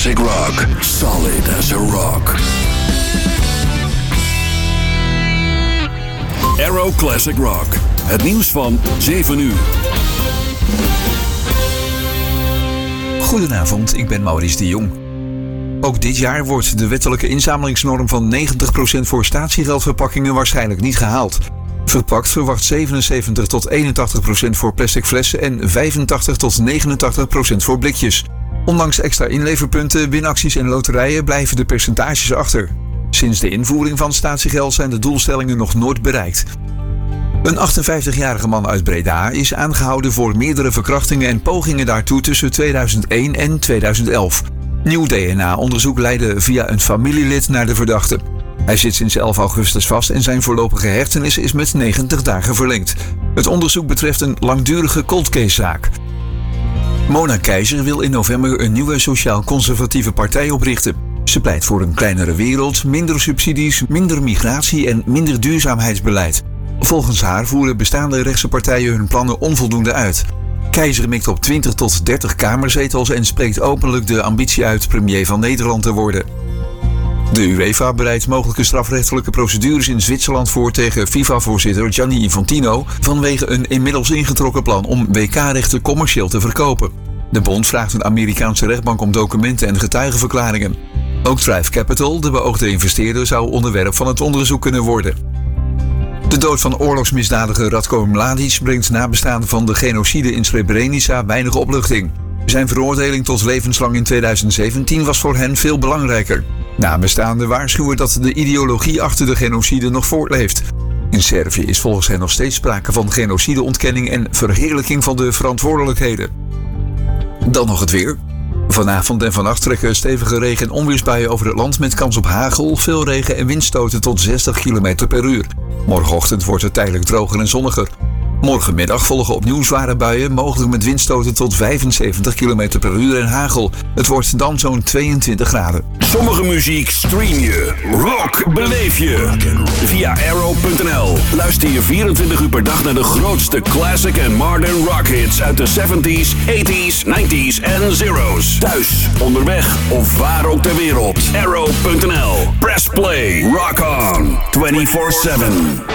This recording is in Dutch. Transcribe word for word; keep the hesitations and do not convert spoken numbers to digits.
classic rock. Solid as a rock. Aero Classic Rock. Het nieuws van zeven uur. Goedenavond, ik ben Maurice de Jong. Ook dit jaar wordt de wettelijke inzamelingsnorm van negentig procent voor statiegeldverpakkingen waarschijnlijk niet gehaald. Verpakt verwacht zevenenzeventig tot eenentachtig procent voor plastic flessen en vijfentachtig tot negenentachtig procent voor blikjes. Ondanks extra inleverpunten, winacties en loterijen blijven de percentages achter. Sinds de invoering van statiegeld zijn de doelstellingen nog nooit bereikt. Een achtenvijftigjarige man uit Breda is aangehouden voor meerdere verkrachtingen en pogingen daartoe tussen tweeduizend één en tweeduizend elf. Nieuw D N A-onderzoek leidde via een familielid naar de verdachte. Hij zit sinds elf augustus vast en zijn voorlopige hechtenis is met negentig dagen verlengd. Het onderzoek betreft een langdurige cold case-zaak. Mona Keizer wil in november een nieuwe sociaal-conservatieve partij oprichten. Ze pleit voor een kleinere wereld, minder subsidies, minder migratie en minder duurzaamheidsbeleid. Volgens haar voeren bestaande rechtse partijen hun plannen onvoldoende uit. Keizer mikt op twintig tot dertig kamerzetels en spreekt openlijk de ambitie uit premier van Nederland te worden. De UEFA bereidt mogelijke strafrechtelijke procedures in Zwitserland voor tegen FIFA-voorzitter Gianni Infantino vanwege een inmiddels ingetrokken plan om W K-rechten commercieel te verkopen. De bond vraagt een Amerikaanse rechtbank om documenten en getuigenverklaringen. Ook Thrive Capital, de beoogde investeerder, zou onderwerp van het onderzoek kunnen worden. De dood van oorlogsmisdadiger Ratko Mladic brengt nabestaanden van de genocide in Srebrenica weinig opluchting. Zijn veroordeling tot levenslang in tweeduizend zeventien was voor hen veel belangrijker. Nabestaanden waarschuwen dat de ideologie achter de genocide nog voortleeft. In Servië is volgens hen nog steeds sprake van genocideontkenning en verheerlijking van de verantwoordelijkheden. Dan nog het weer. Vanavond en vannacht trekken stevige regen- en onweersbuien over het land met kans op hagel, veel regen en windstoten tot zestig kilometer per uur. Morgenochtend wordt het tijdelijk droger en zonniger. Morgenmiddag volgen opnieuw zware buien, mogelijk met windstoten tot vijfenzeventig kilometer per uur en hagel. Het wordt dan zo'n tweeëntwintig graden. Sommige muziek stream je. Rock beleef je. Via aero punt n l luister je vierentwintig uur per dag naar de grootste classic en modern rock hits uit de zeventies, tachtiger, negentiger en zero's. Thuis, onderweg of waar ook ter wereld. aero punt n l. Press play. Rock on. vierentwintig zeven.